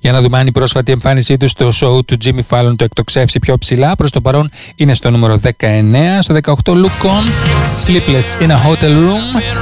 Για να δούμε αν η πρόσφατη εμφάνισή του στο show του Jimmy Fallon το εκτοξεύσει πιο ψηλά. Προς το παρόν είναι στο νούμερο 19. Στο 18 Luke Combs, Sleepless in a Hotel Room.